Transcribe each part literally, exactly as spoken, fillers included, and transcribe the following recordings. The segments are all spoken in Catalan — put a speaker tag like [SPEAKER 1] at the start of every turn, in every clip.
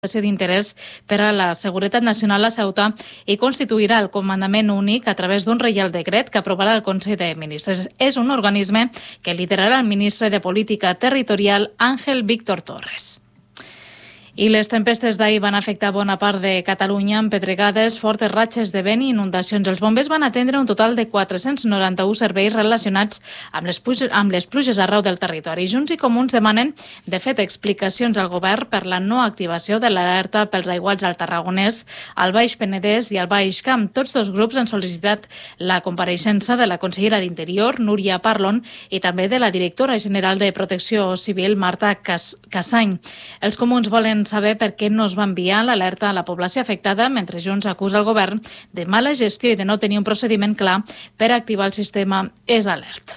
[SPEAKER 1] d'interès per a la seguretat nacional a Ceuta i constituirà el comandament únic a través d'un reial decret que aprovarà el Consell de Ministres. És un organisme que liderarà el ministre de Política Territorial, Ángel Víctor Torres. I les tempestes d'ahir van afectar bona part de Catalunya amb pedregades, fortes ratxes de vent i inundacions. Els bombers van atendre un total de quatre-cents noranta-un serveis relacionats amb les, amb les pluges arreu del territori. Junts i Comuns demanen, de fet, explicacions al govern per la no activació de l'alerta pels aiguats al Tarragonès, al Baix Penedès i al Baix Camp. Tots dos grups han sol·licitat la compareixença de la consellera d'Interior, Núria Parlon, i també de la directora general de Protecció Civil, Marta Cas Cassany. Els comuns volen saber per què no es va enviar l'alerta a la població afectada, mentre Junts acusa el govern de mala gestió i de no tenir un procediment clar per activar el sistema És Alert.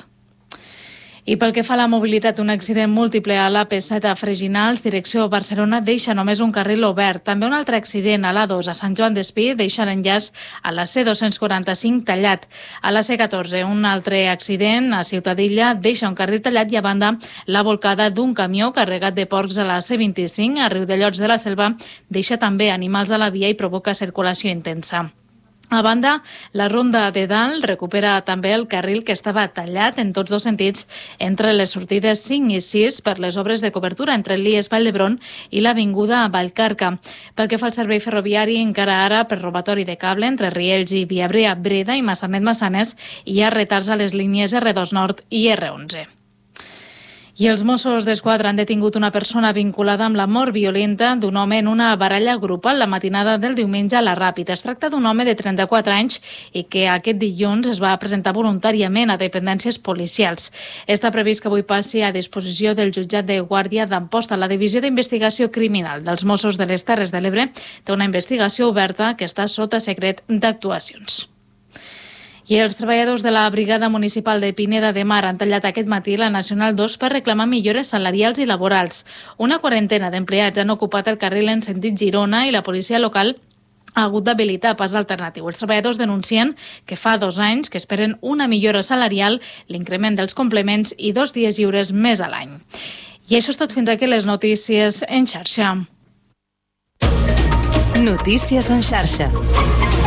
[SPEAKER 1] I pel que fa a la mobilitat, un accident múltiple a l'A P set a Freginals, direcció Barcelona, deixa només un carril obert. També un altre accident a l'A dos a Sant Joan d'Espí deixa l'enllaç a la C dos-cents quaranta-cinc tallat. A la C catorze, un altre accident a Ciutadilla deixa un carril tallat i a banda la volcada d'un camió carregat de porcs a la C vint-i-cinc a Riudellots de la Selva deixa també animals a la via i provoca circulació intensa. A banda, la ronda de dalt recupera també el carril que estava tallat en tots dos sentits entre les sortides cinc i sis per les obres de cobertura entre l'I E S Vall d'Hebron i l'avinguda Vallcarca. Pel que fa al servei ferroviari, encara ara per robatori de cable entre Riells i Viabrea, Breda i Massanet-Massanes hi ha retards a les línies R dos Nord i R onze. I els Mossos d'Esquadra han detingut una persona vinculada amb la mort violenta d'un home en una baralla grupal la matinada del diumenge a la Ràpita. Es tracta d'un home de trenta-quatre anys i que aquest dilluns es va presentar voluntàriament a dependències policials. Està previst que avui passi a disposició del jutjat de Guàrdia d'Amposta. La Divisió d'Investigació Criminal dels Mossos de les Terres de l'Ebre té una investigació oberta que està sota secret d'actuacions. I els treballadors de la Brigada Municipal de Pineda de Mar han tallat aquest matí la Nacional dos per reclamar millores salarials i laborals. Una quarantena d'empleats han ocupat el carril en sentit Girona i la policia local ha hagut d'habilitar pas alternatiu. Els treballadors denuncien que fa dos anys que esperen una millora salarial, l'increment dels complements i dos dies lliures més a l'any. I això és tot fins aquí les notícies en xarxa.
[SPEAKER 2] Notícies en xarxa.